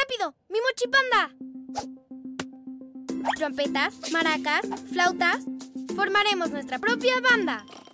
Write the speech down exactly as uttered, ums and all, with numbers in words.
¡Rápido! ¡Mi mochipanda! Trompetas, maracas, flautas. Formaremos nuestra propia banda.